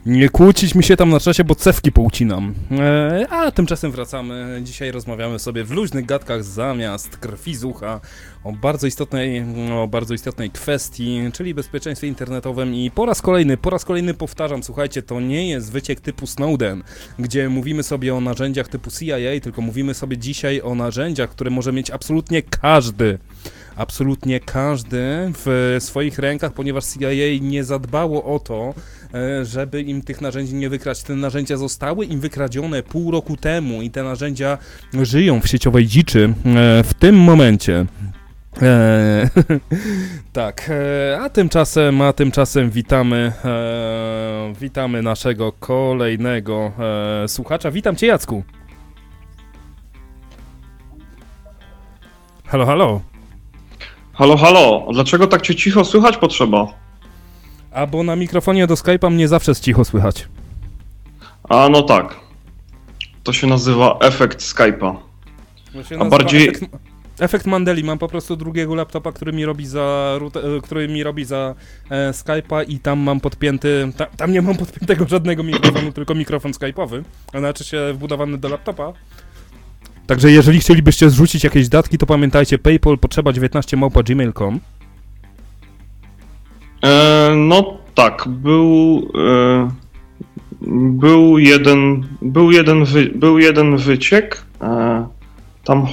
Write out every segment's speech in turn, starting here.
Nie kłócić mi się tam na czasie, bo cewki poucinam. A tymczasem wracamy. Dzisiaj rozmawiamy sobie w luźnych gadkach zamiast krwi z ucha o bardzo istotnej kwestii, czyli bezpieczeństwie internetowym i po raz kolejny powtarzam, słuchajcie, to nie jest wyciek typu Snowden, gdzie mówimy sobie o narzędziach typu CIA, tylko mówimy sobie dzisiaj o narzędziach, które może mieć absolutnie każdy w swoich rękach, ponieważ CIA nie zadbało o to, żeby im tych narzędzi nie wykraść. Te narzędzia zostały im wykradzione pół roku temu i te narzędzia żyją w sieciowej dziczy w tym momencie. Tak, a tymczasem witamy naszego kolejnego słuchacza. Witam cię, Jacku. Halo, halo. Halo, halo. Dlaczego tak cię cicho słychać potrzeba? A bo na mikrofonie do Skype'a mnie zawsze jest cicho słychać. A no tak. To się nazywa efekt Skype'a. A bardziej... Efekt Mandeli. Mam po prostu drugiego laptopa, który mi robi za Skype'a i tam mam podpięty... Tam nie mam podpiętego żadnego mikrofonu, tylko mikrofon Skype'owy. Znaczy się wbudowany do laptopa. Także jeżeli chcielibyście zrzucić jakieś datki, to pamiętajcie, PayPal potrzeba19@gmail.com. No tak, był jeden wyciek. Tam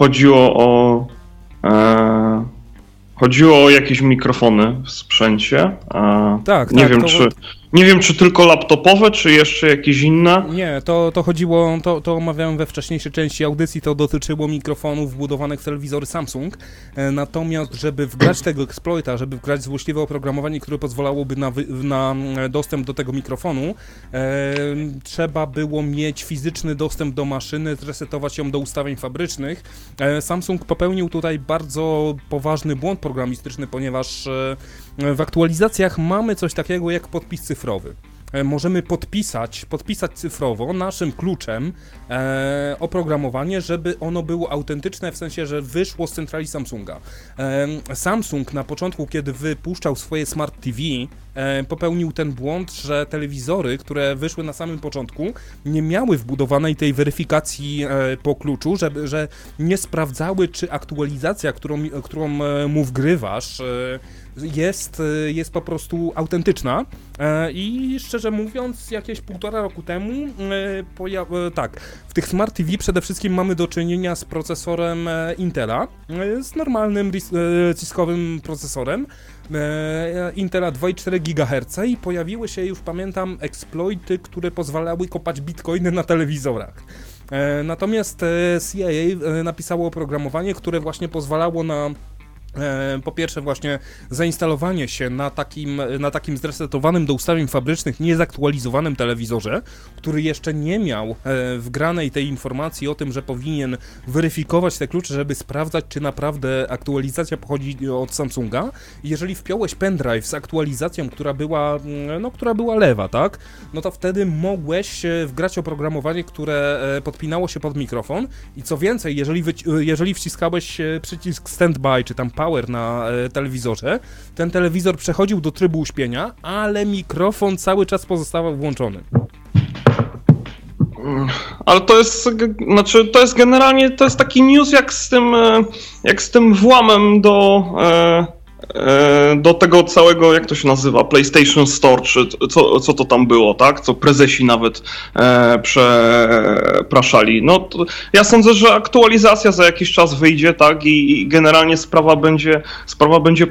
chodziło o jakieś mikrofony w sprzęcie. Tak, Nie wiem, czy tylko laptopowe, czy jeszcze jakieś inne? Nie, to chodziło, to omawiałem we wcześniejszej części audycji, to dotyczyło mikrofonów wbudowanych w telewizory Samsung. Natomiast, żeby wgrać tego exploita, żeby wgrać złośliwe oprogramowanie, które pozwalałoby na dostęp do tego mikrofonu, trzeba było mieć fizyczny dostęp do maszyny, zresetować ją do ustawień fabrycznych. Samsung popełnił tutaj bardzo poważny błąd programistyczny, ponieważ w aktualizacjach mamy coś takiego jak podpis cyfrowy. Możemy podpisać cyfrowo naszym kluczem oprogramowanie, żeby ono było autentyczne, w sensie, że wyszło z centrali Samsunga. Samsung na początku, kiedy wypuszczał swoje Smart TV, popełnił ten błąd, że telewizory, które wyszły na samym początku, nie miały wbudowanej tej weryfikacji po kluczu, że nie sprawdzały, czy aktualizacja, którą mu wgrywasz, jest po prostu autentyczna i szczerze mówiąc jakieś 1,5 roku temu w tych Smart TV przede wszystkim mamy do czynienia z procesorem Intela, z normalnym ciskowym procesorem Intela 2,4 GHz i pojawiły się, już pamiętam, exploity, które pozwalały kopać bitcoiny na telewizorach. Natomiast CIA napisało oprogramowanie, które właśnie pozwalało na po pierwsze właśnie zainstalowanie się na takim zresetowanym do ustawień fabrycznych, niezaktualizowanym telewizorze, który jeszcze nie miał wgranej tej informacji o tym, że powinien weryfikować te klucze, żeby sprawdzać, czy naprawdę aktualizacja pochodzi od Samsunga. I jeżeli wpiąłeś pendrive z aktualizacją, która była lewa, tak? No to wtedy mogłeś wgrać oprogramowanie, które podpinało się pod mikrofon i co więcej, jeżeli wciskałeś przycisk standby, czy tam power na telewizorze, ten telewizor przechodził do trybu uśpienia, ale mikrofon cały czas pozostawał włączony. Ale to jest generalnie, to jest taki news jak z tym włamem do tego całego, jak to się nazywa, PlayStation Store, czy co to tam było, tak? Co prezesi nawet przepraszali. No ja sądzę, że aktualizacja za jakiś czas wyjdzie, tak? I generalnie sprawa będzie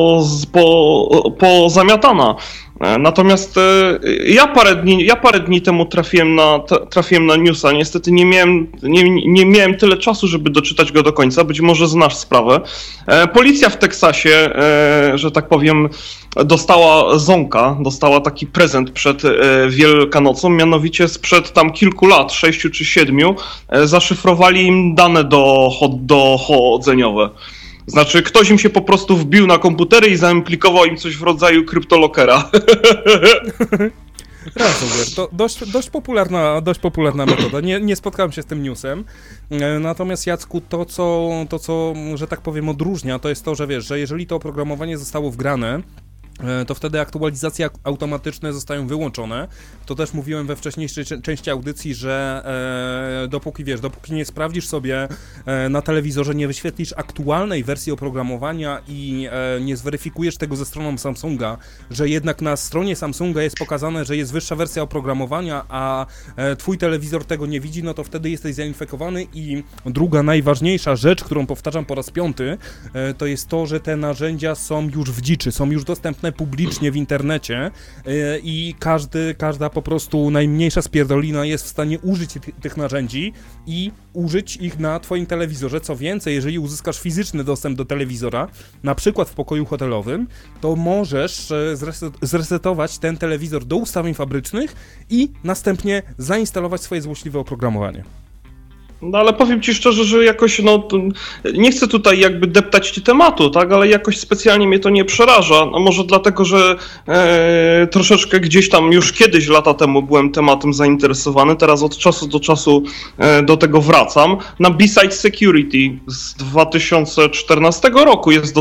pozamiatana. Natomiast ja parę dni temu trafiłem na newsa. Niestety nie miałem tyle czasu, żeby doczytać go do końca. Być może znasz sprawę. Policja w Teksasie, że tak powiem, dostała taki prezent przed Wielkanocą, mianowicie sprzed tam kilku lat, 6 czy 7, zaszyfrowali im dane dochodzeniowe. Znaczy, ktoś im się po prostu wbił na komputery i zaimplikował im coś w rodzaju kryptolockera. Ransomware, to dość popularna metoda. Nie spotkałem się z tym newsem. Natomiast, Jacku, to co, że tak powiem, odróżnia, to jest to, że wiesz, że jeżeli to oprogramowanie zostało wgrane, to wtedy aktualizacje automatyczne zostają wyłączone. To też mówiłem we wcześniejszej części audycji, że dopóki nie sprawdzisz sobie na telewizorze, nie wyświetlisz aktualnej wersji oprogramowania i nie zweryfikujesz tego ze stroną Samsunga, że jednak na stronie Samsunga jest pokazane, że jest wyższa wersja oprogramowania, a twój telewizor tego nie widzi, no to wtedy jesteś zainfekowany. I druga najważniejsza rzecz, którą powtarzam po raz 5, to jest to, że te narzędzia są już w dziczy, są już dostępne publicznie w internecie i każda po prostu najmniejsza spierdolina jest w stanie użyć tych narzędzi i użyć ich na twoim telewizorze. Co więcej, jeżeli uzyskasz fizyczny dostęp do telewizora, na przykład w pokoju hotelowym, to możesz zresetować ten telewizor do ustawień fabrycznych i następnie zainstalować swoje złośliwe oprogramowanie. No ale powiem ci szczerze, że jakoś, nie chcę tutaj jakby deptać ci tematu, tak, ale jakoś specjalnie mnie to nie przeraża. No może dlatego, że troszeczkę gdzieś tam już kiedyś, lata temu byłem tematem zainteresowany, teraz od czasu do czasu do tego wracam. Na B-Side Security z 2014 roku jest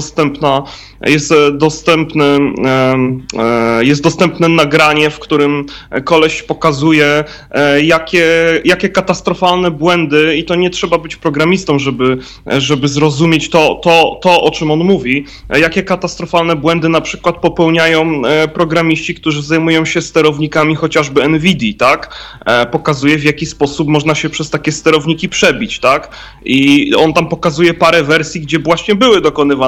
dostępne nagranie, w którym koleś pokazuje, jakie katastrofalne błędy, i to nie trzeba być programistą, żeby zrozumieć to, o czym on mówi, jakie katastrofalne błędy na przykład popełniają programiści, którzy zajmują się sterownikami chociażby NVIDII, tak? Pokazuje, w jaki sposób można się przez takie sterowniki przebić, tak? I on tam pokazuje parę wersji, gdzie właśnie były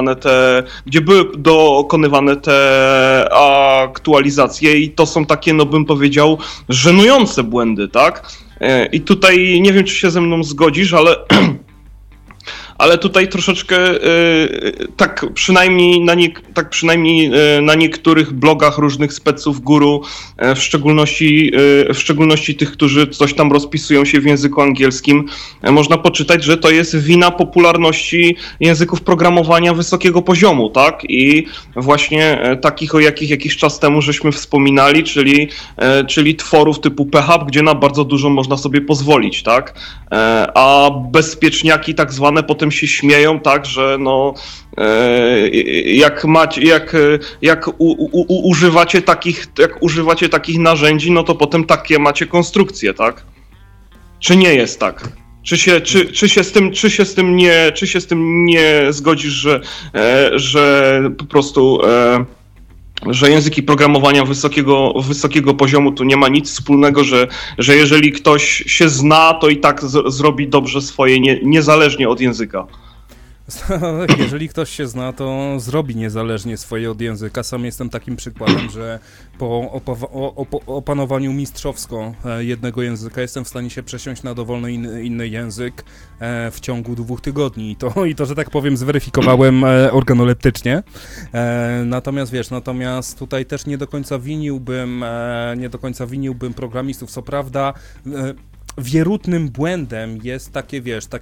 dokonywane te aktualizacje i to są takie, no bym powiedział, żenujące błędy, tak? I tutaj nie wiem, czy się ze mną zgodzisz, ale tutaj troszeczkę tak przynajmniej na niektórych blogach różnych speców guru, w szczególności tych, którzy coś tam rozpisują się w języku angielskim, można poczytać, że to jest wina popularności języków programowania wysokiego poziomu, tak? I właśnie takich, o jakich jakiś czas temu żeśmy wspominali, czyli tworów typu PHP, gdzie na bardzo dużo można sobie pozwolić, tak? A bezpieczniaki tak zwane potem się śmieją, tak, że jak używacie takich narzędzi, no to potem takie macie konstrukcje, tak? Czy nie jest tak? Czy się z tym nie zgodzisz, że po prostu że języki programowania wysokiego poziomu tu nie ma nic wspólnego, że jeżeli ktoś się zna, to i tak zrobi dobrze swoje, niezależnie od języka. Jeżeli ktoś się zna, to zrobi niezależnie swoje od języka. Sam jestem takim przykładem, że po opanowaniu mistrzowsko jednego języka jestem w stanie się przesiąść na dowolny inny język w ciągu 2 tygodni. I to, że tak powiem, zweryfikowałem organoleptycznie. Natomiast tutaj też nie do końca winiłbym programistów. Co prawda wierutnym błędem jest takie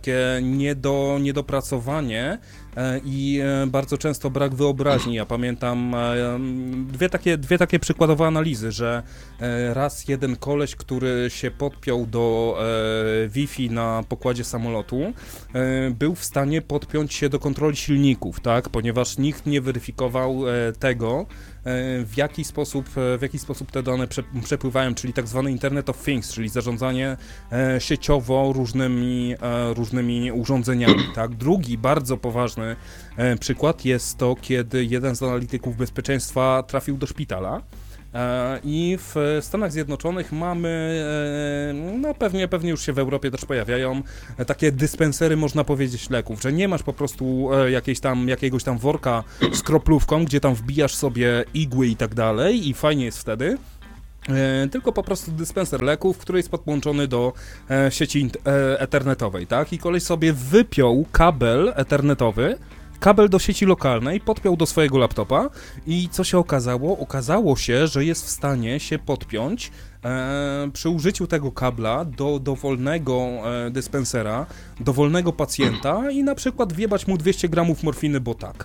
niedopracowanie i bardzo często brak wyobraźni. Ja pamiętam dwie takie przykładowe analizy, że raz jeden koleś, który się podpiął do Wi-Fi na pokładzie samolotu, był w stanie podpiąć się do kontroli silników, tak, ponieważ nikt nie weryfikował tego, w jaki sposób te dane przepływają, czyli tak zwany Internet of Things, czyli zarządzanie sieciowo różnymi urządzeniami, tak. Drugi bardzo poważny przykład jest to, kiedy jeden z analityków bezpieczeństwa trafił do szpitala. I w Stanach Zjednoczonych mamy, pewnie już się w Europie też pojawiają, takie dyspensery, można powiedzieć, leków, że nie masz po prostu jakiegoś tam worka z kroplówką, gdzie tam wbijasz sobie igły i tak dalej i fajnie jest wtedy, tylko po prostu dyspenser leków, który jest podłączony do sieci ethernetowej, tak? I koleś sobie wypiął kabel ethernetowy, kabel do sieci lokalnej, podpiął do swojego laptopa i co się okazało? Okazało się, że jest w stanie się podpiąć przy użyciu tego kabla do dowolnego dyspensera, dowolnego pacjenta i na przykład wjebać mu 200 gramów morfiny, bo tak.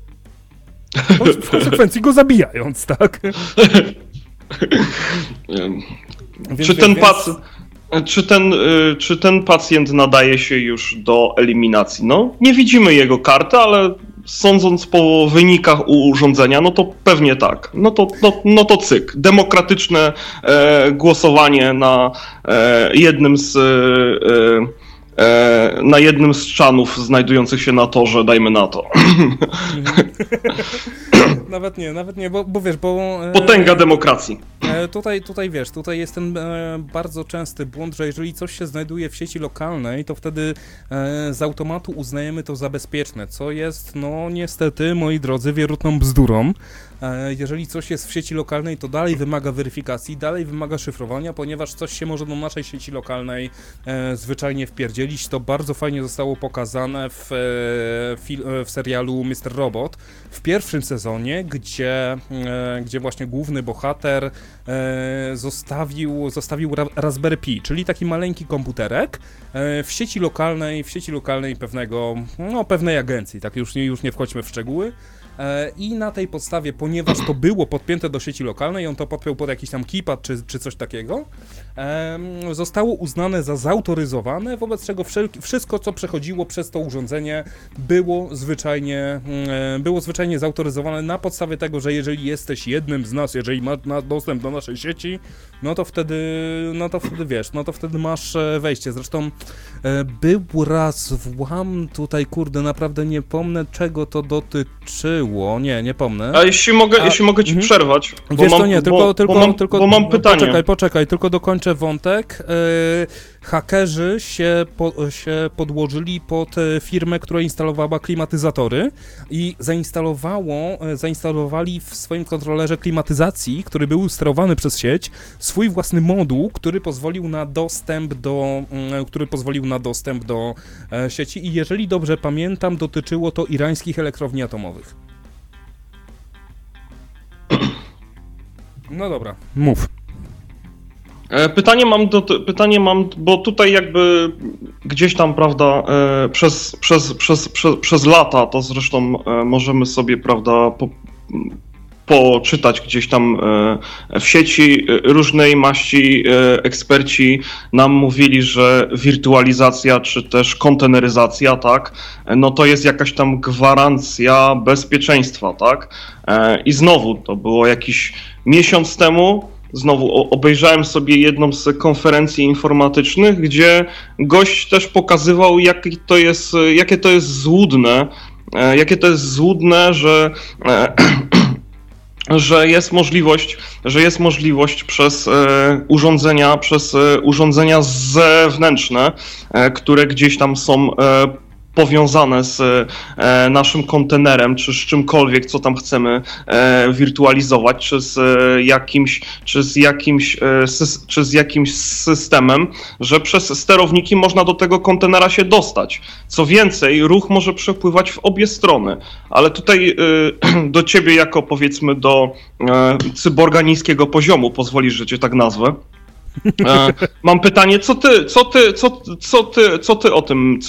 W konsekwencji go zabijając, tak? Czy ten pacjent nadaje się już do eliminacji? No, nie widzimy jego karty, ale sądząc po wynikach urządzenia, no to pewnie tak. No to cyk. Demokratyczne głosowanie na jednym z czanów znajdujących się na torze, dajmy na to. Nawet nie, bo wiesz, bo... Potęga demokracji. Tutaj wiesz, tutaj jest ten bardzo częsty błąd, że jeżeli coś się znajduje w sieci lokalnej, to wtedy z automatu uznajemy to za bezpieczne, co jest, no niestety, moi drodzy, wierutną bzdurą. Jeżeli coś jest w sieci lokalnej, to dalej wymaga weryfikacji, dalej wymaga szyfrowania, ponieważ coś się może do naszej sieci lokalnej zwyczajnie wpierdzielić. To bardzo fajnie zostało pokazane w serialu Mr. Robot w pierwszym sezonie, gdzie właśnie główny bohater zostawił Raspberry Pi, czyli taki maleńki komputerek w sieci lokalnej pewnej agencji, tak już nie wchodźmy w szczegóły. I na tej podstawie, ponieważ to było podpięte do sieci lokalnej, on to podpiął pod jakiś tam keypad czy coś takiego, zostało uznane za zautoryzowane, wobec czego wszystko, co przechodziło przez to urządzenie, było zwyczajnie zautoryzowane na podstawie tego, że jeżeli jesteś jednym z nas, jeżeli masz dostęp do naszej sieci, no to wtedy wiesz, no to wtedy masz wejście. Zresztą był raz włam tutaj, kurde, naprawdę nie pomnę, czego to dotyczyło. Nie pomnę. A jeśli mogę ci przerwać, bo mam pytanie. Poczekaj, tylko dokończę wątek. Hakerzy się podłożyli pod firmę, która instalowała klimatyzatory i zainstalowali w swoim kontrolerze klimatyzacji, który był sterowany przez sieć, swój własny moduł, który pozwolił na dostęp do sieci i jeżeli dobrze pamiętam, dotyczyło to irańskich elektrowni atomowych. No dobra, mów. Pytanie mam, bo tutaj jakby gdzieś tam, prawda, przez lata, to zresztą możemy sobie, prawda, poczytać gdzieś tam w sieci, różnej maści eksperci nam mówili, że wirtualizacja czy też konteneryzacja, tak, no to jest jakaś tam gwarancja bezpieczeństwa, tak, i znowu to było jakiś miesiąc temu. Znowu obejrzałem sobie jedną z konferencji informatycznych, gdzie gość też pokazywał, jakie to jest złudne, że jest możliwość przez urządzenia zewnętrzne, które gdzieś tam są powiązane z naszym kontenerem, czy z czymkolwiek, co tam chcemy wirtualizować, czy z jakimś systemem, że przez sterowniki można do tego kontenera się dostać. Co więcej, ruch może przepływać w obie strony, ale tutaj do ciebie jako, powiedzmy, do cyborga niskiego poziomu, pozwolisz, że cię tak nazwę. Mam pytanie, co ty o tym,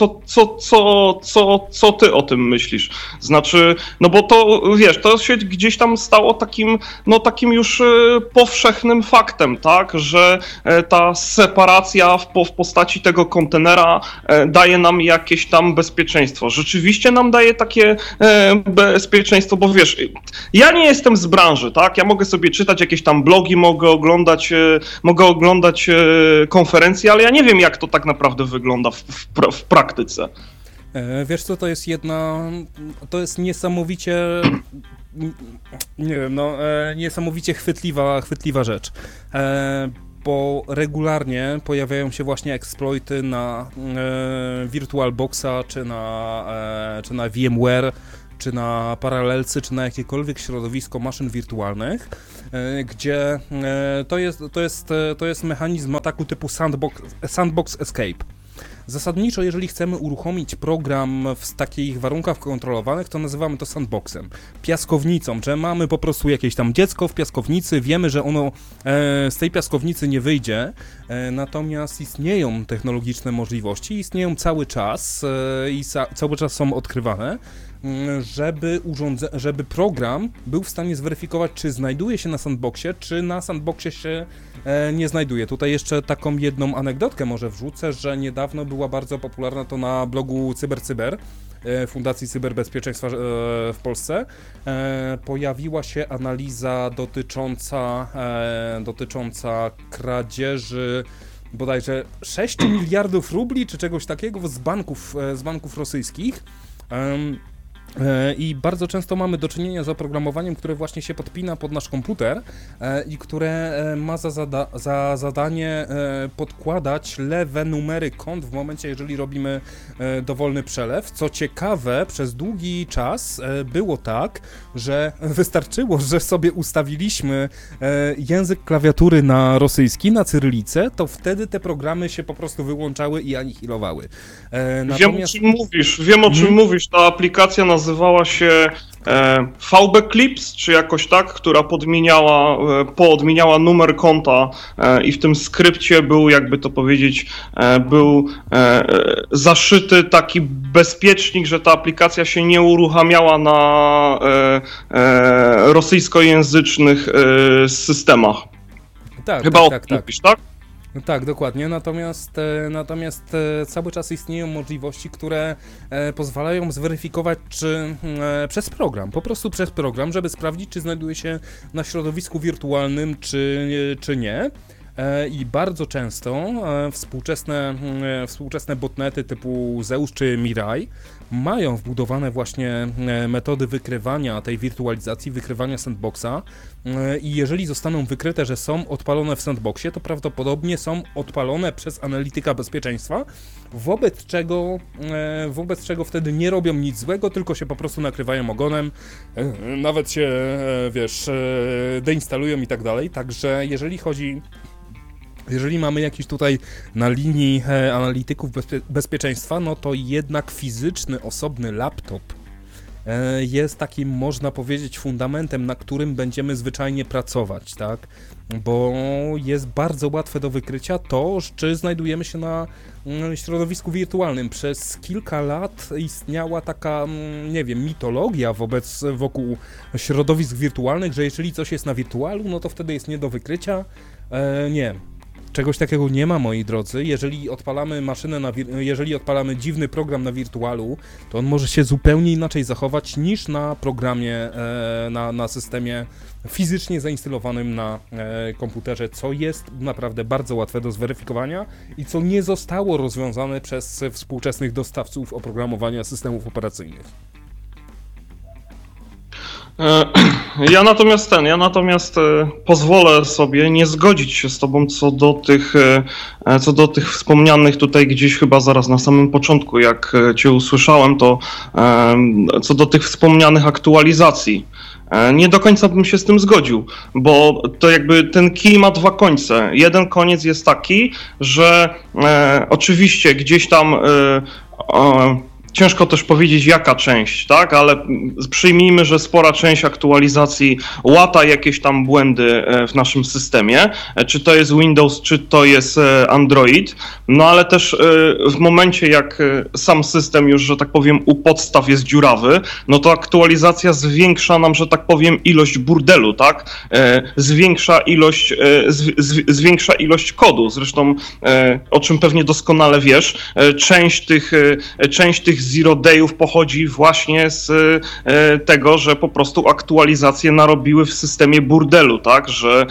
co ty o tym myślisz? Znaczy, no bo to, wiesz, to się gdzieś tam stało takim już powszechnym faktem, tak, że ta separacja w postaci tego kontenera daje nam jakieś tam bezpieczeństwo. Rzeczywiście nam daje takie bezpieczeństwo, bo wiesz, ja nie jestem z branży, tak, ja mogę sobie czytać jakieś tam blogi, mogę oglądać konferencje, ale ja nie wiem, jak to tak naprawdę wygląda w praktyce. Wiesz co, to jest niesamowicie, nie wiem, niesamowicie chwytliwa rzecz, bo regularnie pojawiają się właśnie exploity na VirtualBoxa, czy na VMware, czy na Parallelsy, czy na jakiekolwiek środowisko maszyn wirtualnych, gdzie to jest mechanizm ataku typu sandbox escape. Zasadniczo, jeżeli chcemy uruchomić program w takich warunkach kontrolowanych, to nazywamy to sandboxem, piaskownicą, że mamy po prostu jakieś tam dziecko w piaskownicy, wiemy, że ono z tej piaskownicy nie wyjdzie, natomiast istnieją technologiczne możliwości, istnieją cały czas i cały czas są odkrywane, żeby program był w stanie zweryfikować, czy znajduje się na sandboxie, czy na sandboxie się nie znajduje. Tutaj jeszcze taką jedną anegdotkę może wrzucę, że niedawno była bardzo popularna to na blogu CyberCyber, Fundacji Cyberbezpieczeństwa w Polsce, pojawiła się analiza dotycząca kradzieży bodajże 6 miliardów rubli, czy czegoś takiego z banków rosyjskich. I bardzo często mamy do czynienia z oprogramowaniem, które właśnie się podpina pod nasz komputer i które ma za zadanie podkładać lewe numery kont w momencie, jeżeli robimy dowolny przelew. Co ciekawe, przez długi czas było tak, że wystarczyło, że sobie ustawiliśmy język klawiatury na rosyjski, na cyrylicę, to wtedy te programy się po prostu wyłączały i anihilowały. Natomiast... Wiem o czym mówisz. Ta aplikacja nazywała się VB Clips, czy jakoś tak, która podmieniała numer konta i w tym skrypcie był, jakby to powiedzieć, był zaszyty taki bezpiecznik, że ta aplikacja się nie uruchamiała na rosyjskojęzycznych systemach. Tak, Chyba o tym mówisz, tak? Tak, dokładnie, natomiast cały czas istnieją możliwości, które pozwalają zweryfikować, czy po prostu przez program, żeby sprawdzić, czy znajduje się na środowisku wirtualnym, czy nie. I bardzo często współczesne botnety typu Zeus czy Mirai mają wbudowane właśnie metody wykrywania tej wirtualizacji, wykrywania sandboxa i jeżeli zostaną wykryte, że są odpalone w sandboxie, to prawdopodobnie są odpalone przez analityka bezpieczeństwa, wobec czego wtedy nie robią nic złego, tylko się po prostu nakrywają ogonem, nawet się, deinstalują i tak dalej, także jeżeli mamy jakiś tutaj na linii analityków bezpieczeństwa, no to jednak fizyczny, osobny laptop jest takim, można powiedzieć, fundamentem, na którym będziemy zwyczajnie pracować, tak? Bo jest bardzo łatwe do wykrycia to, czy znajdujemy się na środowisku wirtualnym. Przez kilka lat istniała taka, mitologia wokół środowisk wirtualnych, że jeżeli coś jest na wirtualu, no to wtedy jest nie do wykrycia. Nie. Czegoś takiego nie ma, moi drodzy. Jeżeli odpalamy jeżeli odpalamy dziwny program na wirtualu, to on może się zupełnie inaczej zachować niż na programie, na systemie fizycznie zainstalowanym na komputerze, co jest naprawdę bardzo łatwe do zweryfikowania i co nie zostało rozwiązane przez współczesnych dostawców oprogramowania systemów operacyjnych. Ja natomiast pozwolę sobie nie zgodzić się z tobą co do tych wspomnianych tutaj gdzieś chyba zaraz na samym początku, jak cię usłyszałem, to co do tych wspomnianych aktualizacji. Nie do końca bym się z tym zgodził, bo to jakby ten kij ma dwa końce. Jeden koniec jest taki, że oczywiście gdzieś tam ciężko też powiedzieć jaka część, tak, ale przyjmijmy, że spora część aktualizacji łata jakieś tam błędy w naszym systemie, czy to jest Windows, czy to jest Android, no ale też w momencie jak sam system już, że tak powiem, u podstaw jest dziurawy, no to aktualizacja zwiększa nam, że tak powiem, ilość burdelu, tak, zwiększa ilość kodu, zresztą o czym pewnie doskonale wiesz, część tych zero day'ów pochodzi właśnie z tego, że po prostu aktualizacje narobiły w systemie burdelu, tak, że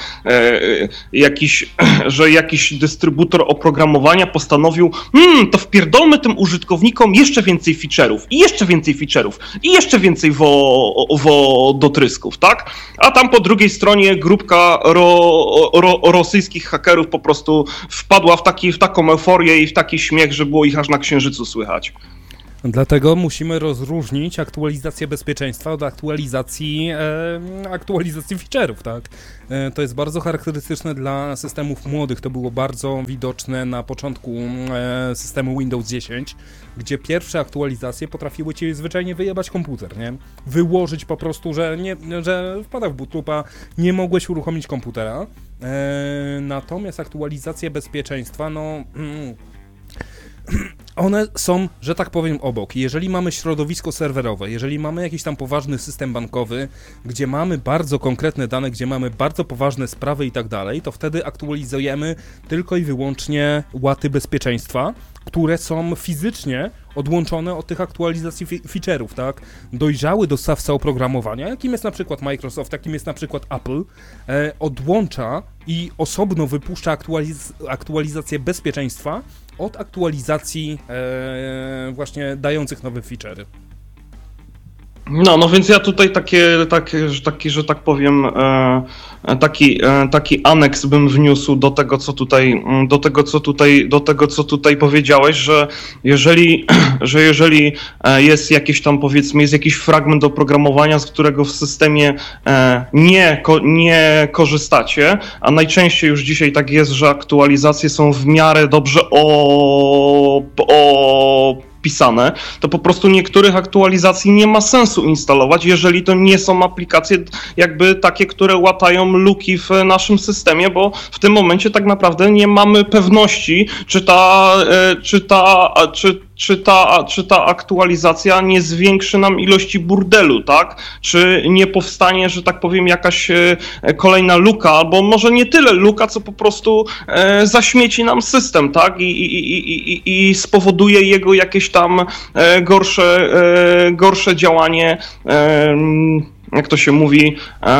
jakiś dystrybutor oprogramowania postanowił, to wpierdolmy tym użytkownikom jeszcze więcej feature'ów i jeszcze więcej feature'ów i jeszcze więcej wodotrysków, tak, a tam po drugiej stronie grupka rosyjskich hakerów po prostu wpadła w taką euforię i w taki śmiech, że było ich aż na księżycu słychać. Dlatego musimy rozróżnić aktualizację bezpieczeństwa od aktualizacji feature'ów, tak? To jest bardzo charakterystyczne dla systemów młodych, to było bardzo widoczne na początku systemu Windows 10, gdzie pierwsze aktualizacje potrafiły ci zwyczajnie wyjebać komputer, nie? Wyłożyć po prostu, że wpada w bootlupa, nie mogłeś uruchomić komputera. Natomiast aktualizacja bezpieczeństwa, one są, że tak powiem, obok. Jeżeli mamy środowisko serwerowe, jeżeli mamy jakiś tam poważny system bankowy, gdzie mamy bardzo konkretne dane, gdzie mamy bardzo poważne sprawy i tak dalej, to wtedy aktualizujemy tylko i wyłącznie łaty bezpieczeństwa, które są fizycznie odłączone od tych aktualizacji feature'ów, tak? Dojrzały dostawca oprogramowania, jakim jest na przykład Microsoft, jakim jest na przykład Apple, odłącza i osobno wypuszcza aktualizację bezpieczeństwa od aktualizacji właśnie dających nowe feature'y. No więc ja tutaj że tak powiem, taki aneks bym wniósł do tego, co tutaj powiedziałeś, że jeżeli jest jakiś tam, powiedzmy, jest jakiś fragment oprogramowania, z którego w systemie nie korzystacie, a najczęściej już dzisiaj tak jest, że aktualizacje są w miarę dobrze pisane, to po prostu niektórych aktualizacji nie ma sensu instalować, jeżeli to nie są aplikacje jakby takie, które łatają luki w naszym systemie, bo w tym momencie tak naprawdę nie mamy pewności, czy ta aktualizacja nie zwiększy nam ilości burdelu, tak? Czy nie powstanie, że tak powiem, jakaś kolejna luka, albo może nie tyle luka, co po prostu zaśmieci nam system, tak? I spowoduje jego jakieś tam gorsze działanie, jak to się mówi,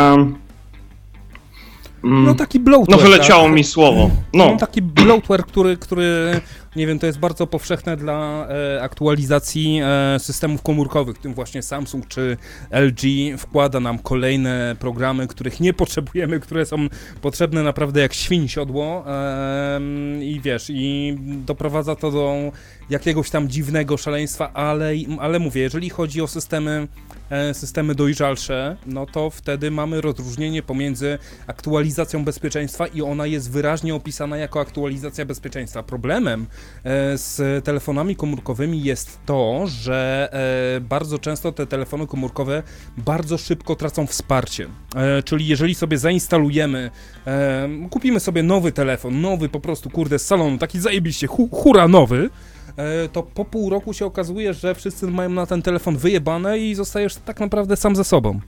no taki bloatware. No wyleciało tak? Mi słowo. No taki bloatware, który nie wiem, to jest bardzo powszechne dla aktualizacji systemów komórkowych, w tym właśnie Samsung czy LG wkłada nam kolejne programy, których nie potrzebujemy, które są potrzebne naprawdę jak świń siodło i wiesz, i doprowadza to do jakiegoś tam dziwnego szaleństwa, ale mówię, jeżeli chodzi o systemy dojrzalsze, no to wtedy mamy rozróżnienie pomiędzy aktualizacją bezpieczeństwa i ona jest wyraźnie opisana jako aktualizacja bezpieczeństwa. Problemem z telefonami komórkowymi jest to, że bardzo często te telefony komórkowe bardzo szybko tracą wsparcie. Czyli jeżeli sobie zainstalujemy, kupimy sobie nowy telefon, nowy po prostu, kurde, z salonu, taki zajebiście, hura nowy, to po pół roku się okazuje, że wszyscy mają na ten telefon wyjebane i zostajesz tak naprawdę sam ze sobą.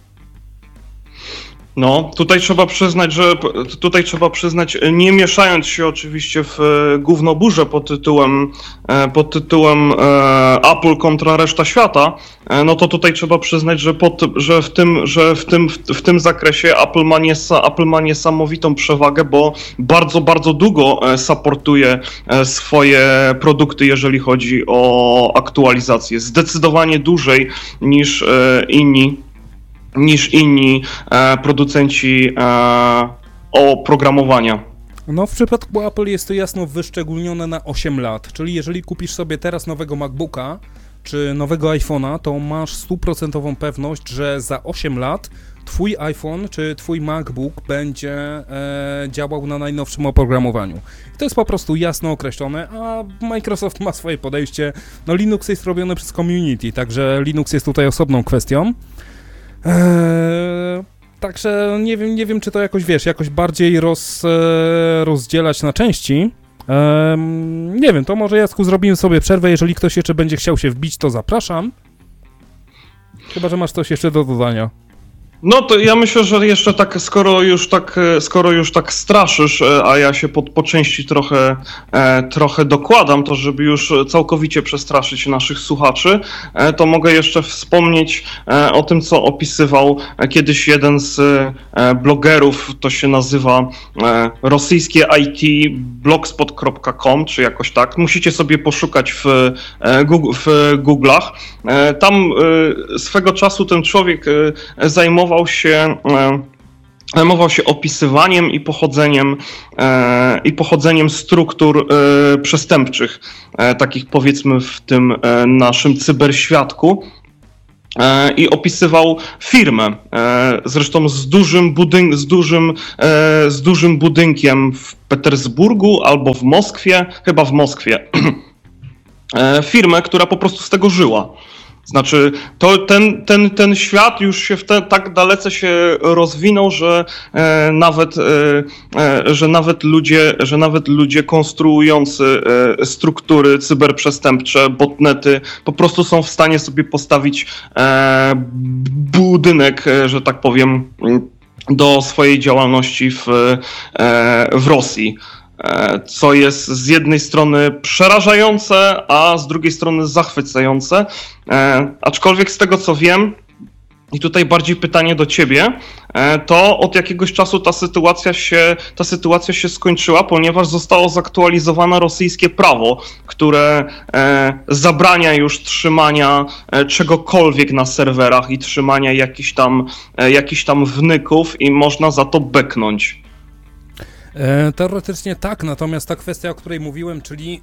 No, tutaj trzeba przyznać, nie mieszając się oczywiście w gównoburzę pod tytułem Apple kontra reszta świata, no to tutaj trzeba przyznać, że w tym zakresie Apple ma niesamowitą przewagę, bo bardzo, bardzo długo supportuje swoje produkty, jeżeli chodzi o aktualizację. Zdecydowanie dłużej niż inni producenci oprogramowania. No w przypadku Apple jest to jasno wyszczególnione na 8 lat, czyli jeżeli kupisz sobie teraz nowego MacBooka czy nowego iPhone'a, to masz 100% pewność, że za 8 lat twój iPhone czy twój MacBook będzie działał na najnowszym oprogramowaniu. I to jest po prostu jasno określone, a Microsoft ma swoje podejście. No Linux jest robiony przez community, także Linux jest tutaj osobną kwestią. Także nie wiem, czy to jakoś bardziej rozdzielać na części. Nie wiem, to może Jacku zrobimy sobie przerwę, jeżeli ktoś jeszcze będzie chciał się wbić, to zapraszam. Chyba że masz coś jeszcze do dodania. No to ja myślę, że jeszcze tak, skoro już tak straszysz, a ja się po części trochę dokładam, to żeby już całkowicie przestraszyć naszych słuchaczy, to mogę jeszcze wspomnieć o tym, co opisywał kiedyś jeden z blogerów, to się nazywa rosyjskie IT blogspot.com, czy jakoś tak. Musicie sobie poszukać w Google'ach. Tam swego czasu ten człowiek zajmował się opisywaniem i pochodzeniem struktur przestępczych, takich powiedzmy w tym naszym cyberświadku. I opisywał firmę, zresztą z dużym budynkiem w Petersburgu albo w Moskwie, chyba w Moskwie. Firmę, która po prostu z tego żyła. Znaczy, ten świat już się tak dalece się rozwinął, że nawet ludzie konstruujący struktury cyberprzestępcze, botnety, po prostu są w stanie sobie postawić budynek, że tak powiem, do swojej działalności w Rosji. Co jest z jednej strony przerażające, a z drugiej strony zachwycające. Aczkolwiek z tego co wiem, i tutaj bardziej pytanie do ciebie, to od jakiegoś czasu ta sytuacja się skończyła, ponieważ zostało zaktualizowane rosyjskie prawo, które zabrania już trzymania czegokolwiek na serwerach i trzymania jakichś tam wnyków i można za to beknąć. Teoretycznie tak, natomiast ta kwestia, o której mówiłem, czyli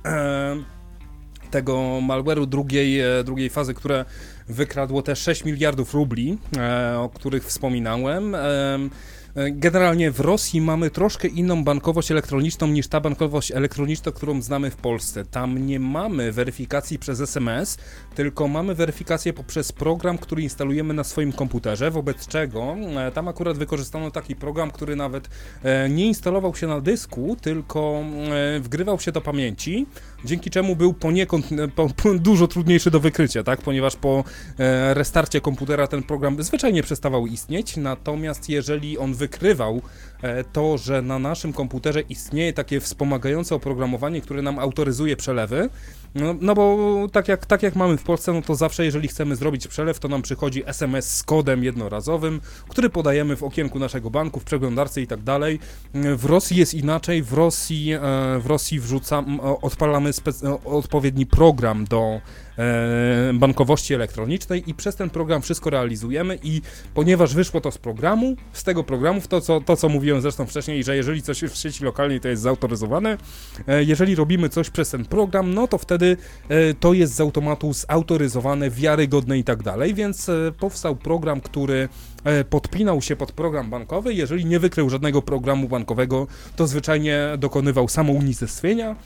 tego malware'u drugiej fazy, które wykradło te 6 miliardów rubli, o których wspominałem. Generalnie w Rosji mamy troszkę inną bankowość elektroniczną niż ta bankowość elektroniczna, którą znamy w Polsce. Tam nie mamy weryfikacji przez SMS, tylko mamy weryfikację poprzez program, który instalujemy na swoim komputerze, wobec czego tam akurat wykorzystano taki program, który nawet nie instalował się na dysku, tylko wgrywał się do pamięci, dzięki czemu był poniekąd dużo trudniejszy do wykrycia, tak? Ponieważ po restarcie komputera ten program zwyczajnie przestawał istnieć, natomiast jeżeli on wykrywał to, że na naszym komputerze istnieje takie wspomagające oprogramowanie, które nam autoryzuje przelewy, no bo tak jak mamy w Polsce, no to zawsze jeżeli chcemy zrobić przelew, to nam przychodzi SMS z kodem jednorazowym, który podajemy w okienku naszego banku, w przeglądarce i tak dalej. W Rosji jest inaczej, w Rosji odpalamy odpowiedni program do bankowości elektronicznej i przez ten program wszystko realizujemy i ponieważ wyszło to z tego programu, to co mówiłem zresztą wcześniej, że jeżeli coś w sieci lokalnej to jest zautoryzowane, jeżeli robimy coś przez ten program, no to wtedy to jest z automatu zautoryzowane, wiarygodne i tak dalej, więc powstał program, który podpinał się pod program bankowy, jeżeli nie wykrył żadnego programu bankowego, to zwyczajnie dokonywał samounicestwienia.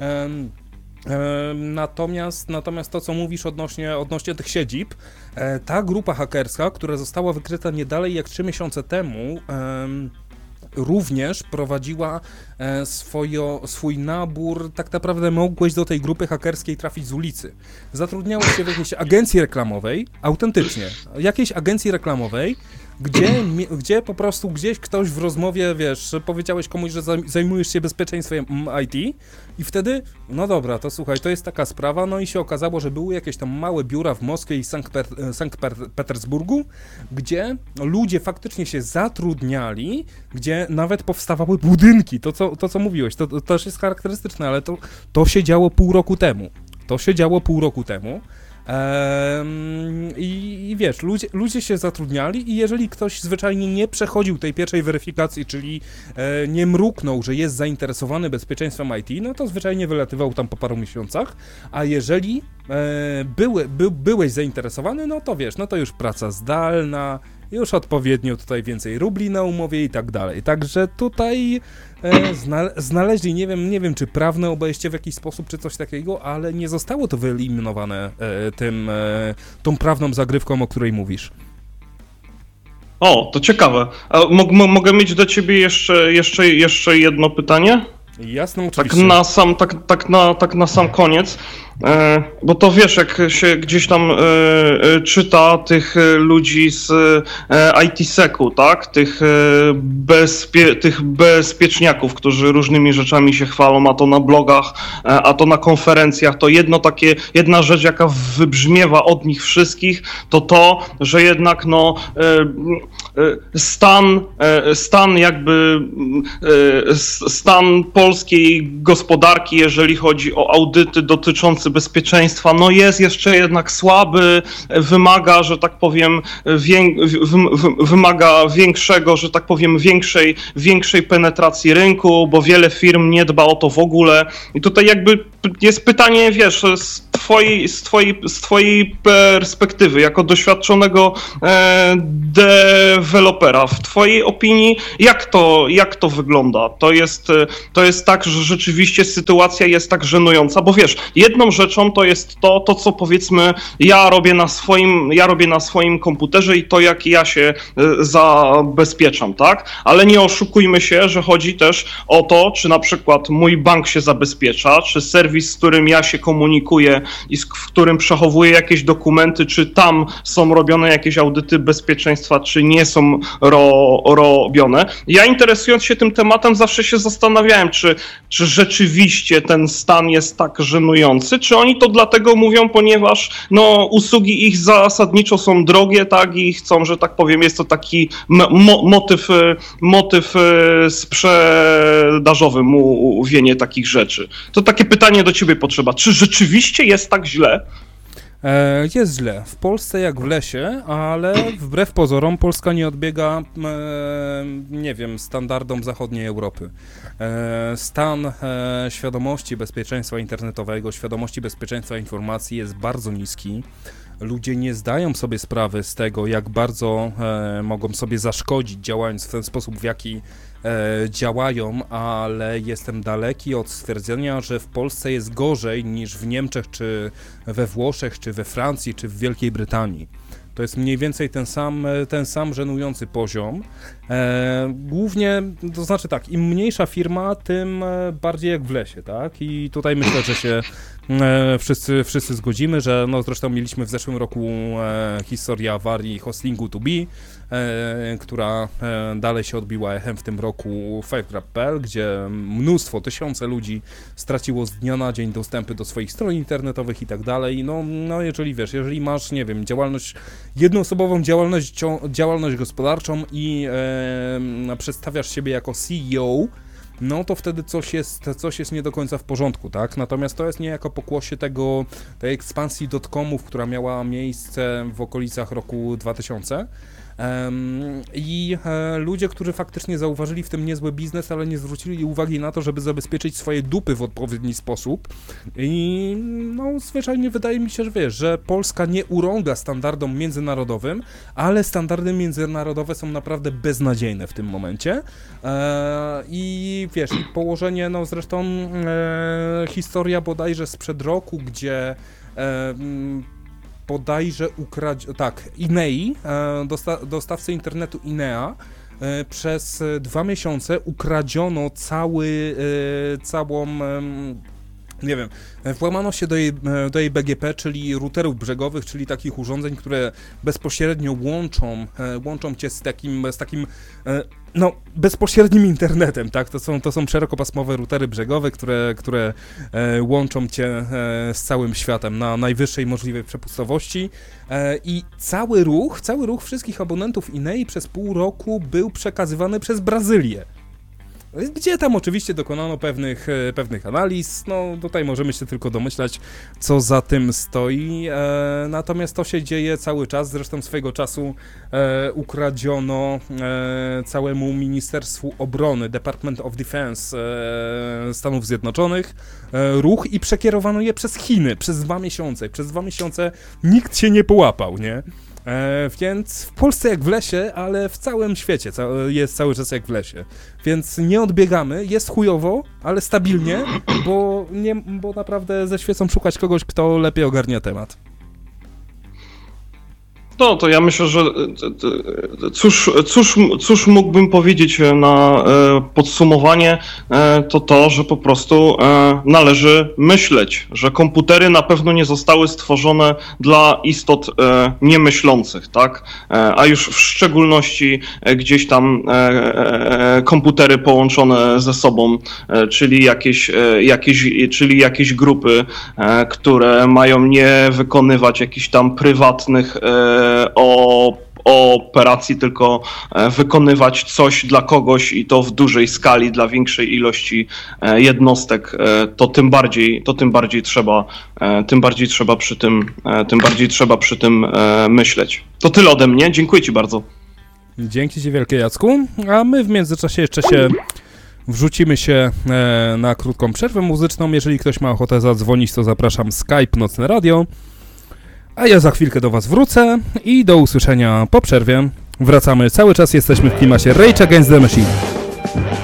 Natomiast to, co mówisz odnośnie tych siedzib, ta grupa hakerska, która została wykryta nie dalej jak 3 miesiące temu, również prowadziła swój nabór, tak naprawdę mogłeś do tej grupy hakerskiej trafić z ulicy. Zatrudniałeś się w jakiejś agencji reklamowej, autentycznie, jakiejś agencji reklamowej, gdzie po prostu gdzieś ktoś w rozmowie, wiesz, powiedziałeś komuś, że zajmujesz się bezpieczeństwem IT i wtedy, no dobra, to słuchaj, to jest taka sprawa, no i się okazało, że były jakieś tam małe biura w Moskwie i Sankt Petersburgu, gdzie ludzie faktycznie się zatrudniali, gdzie nawet powstawały budynki, to co mówiłeś, to też jest charakterystyczne, ale to się działo pół roku temu. I wiesz, ludzie się zatrudniali i jeżeli ktoś zwyczajnie nie przechodził tej pierwszej weryfikacji, czyli nie mruknął, że jest zainteresowany bezpieczeństwem IT, no to zwyczajnie wylatywał tam po paru miesiącach, a jeżeli byłeś zainteresowany, no to wiesz, no to już praca zdalna, już odpowiednio tutaj więcej rubli na umowie i tak dalej. Także tutaj znaleźli, nie wiem czy prawne obejście w jakiś sposób, czy coś takiego, ale nie zostało to wyeliminowane tą prawną zagrywką, o której mówisz. O, to ciekawe. A mogę mieć do ciebie jeszcze jedno pytanie? Jasne, oczywiście. Tak na sam koniec, bo to wiesz, jak się gdzieś tam czyta tych ludzi z IT-seku, tak? Tych bezpieczniaków, którzy różnymi rzeczami się chwalą, a to na blogach, a to na konferencjach, to jedna rzecz, jaka wybrzmiewa od nich wszystkich, to, że jednak stan polskiej gospodarki, jeżeli chodzi o audyty dotyczące bezpieczeństwa, no jest jeszcze jednak słaby, wymaga, że tak powiem, wymaga większego, że tak powiem, większej penetracji rynku, bo wiele firm nie dba o to w ogóle. I tutaj jakby jest pytanie, wiesz, z twojej perspektywy, jako doświadczonego dewelopera, w twojej opinii, jak to wygląda? To jest tak, że rzeczywiście sytuacja jest tak żenująca, bo wiesz, jedną Inną rzeczą to jest to co powiedzmy ja robię na swoim komputerze i to jak ja się zabezpieczam, tak? Ale nie oszukujmy się, że chodzi też o to, czy na przykład mój bank się zabezpiecza, czy serwis, z którym ja się komunikuję i w którym przechowuję jakieś dokumenty, czy tam są robione jakieś audyty bezpieczeństwa, czy nie są robione. Ja interesując się tym tematem zawsze się zastanawiałem, czy rzeczywiście ten stan jest tak żenujący, czy oni to dlatego mówią, ponieważ no, usługi ich zasadniczo są drogie, tak, i chcą, że tak powiem, jest to taki motyw sprzedażowy, mówienie takich rzeczy. To takie pytanie do ciebie potrzeba. Czy rzeczywiście jest tak źle? Jest źle. W Polsce jak w lesie, ale wbrew pozorom Polska nie odbiega, nie wiem, standardom zachodniej Europy. Stan świadomości bezpieczeństwa internetowego, świadomości bezpieczeństwa informacji jest bardzo niski. Ludzie nie zdają sobie sprawy z tego, jak bardzo mogą sobie zaszkodzić, działając w ten sposób, w jaki działają, ale jestem daleki od stwierdzenia, że w Polsce jest gorzej niż w Niemczech, czy we Włoszech, czy we Francji, czy w Wielkiej Brytanii. To jest mniej więcej ten sam żenujący poziom. Głównie, to znaczy tak, im mniejsza firma, tym bardziej jak w lesie, tak? I tutaj myślę, że się wszyscy zgodzimy, że no zresztą mieliśmy w zeszłym roku historię awarii hostingu 2B, która dalej się odbiła echem w tym roku Firegrab.pl, gdzie mnóstwo, tysiące ludzi straciło z dnia na dzień dostępy do swoich stron internetowych i tak dalej. No jeżeli masz, nie wiem, jednoosobową działalność gospodarczą i przedstawiasz siebie jako CEO, no to wtedy coś jest nie do końca w porządku, tak? Natomiast to jest niejako pokłosie tej ekspansji dotcomów, która miała miejsce w okolicach roku 2000. I ludzie, którzy faktycznie zauważyli w tym niezły biznes, ale nie zwrócili uwagi na to, żeby zabezpieczyć swoje dupy w odpowiedni sposób. I no zwyczajnie wydaje mi się, że wiesz, że Polska nie urąga standardom międzynarodowym, ale standardy międzynarodowe są naprawdę beznadziejne w tym momencie. I wiesz, i położenie, no zresztą historia bodajże sprzed roku, gdzie bodajże Inei, dostawcy internetu Inea, przez 2 miesiące ukradziono nie wiem, włamano się do jej BGP, czyli routerów brzegowych, czyli takich urządzeń, które bezpośrednio łączą cię z takim bezpośrednim internetem, tak? To są szerokopasmowe routery brzegowe, które łączą cię z całym światem na najwyższej możliwej przepustowości i cały ruch wszystkich abonentów Inei przez pół roku był przekazywany przez Brazylię. Gdzie tam oczywiście dokonano pewnych analiz, no tutaj możemy się tylko domyślać, co za tym stoi, natomiast to się dzieje cały czas, zresztą swego czasu ukradziono całemu Ministerstwu Obrony, Department of Defense Stanów Zjednoczonych ruch i przekierowano je przez Chiny przez 2 miesiące. Przez 2 miesiące nikt się nie połapał, nie? Więc w Polsce jak w lesie, ale w całym świecie jest cały czas jak w lesie. Więc nie odbiegamy, jest chujowo, ale stabilnie, bo naprawdę ze świecą szukać kogoś, kto lepiej ogarnia temat. No to ja myślę, że cóż mógłbym powiedzieć na podsumowanie, to, że po prostu należy myśleć, że komputery na pewno nie zostały stworzone dla istot niemyślących, tak? A już w szczególności gdzieś tam komputery połączone ze sobą, czyli jakieś grupy, które mają nie wykonywać jakichś tam prywatnych operacji, tylko wykonywać coś dla kogoś i to w dużej skali, dla większej ilości jednostek, to tym bardziej trzeba przy tym myśleć. To tyle ode mnie, dziękuję Ci bardzo. Dzięki Ci wielkie, Jacku, a my w międzyczasie jeszcze się wrzucimy się na krótką przerwę muzyczną. Jeżeli ktoś ma ochotę zadzwonić, to zapraszam Skype Nocne Radio. A ja za chwilkę do Was wrócę i do usłyszenia po przerwie. Wracamy, cały czas jesteśmy w klimacie Rage Against the Machine.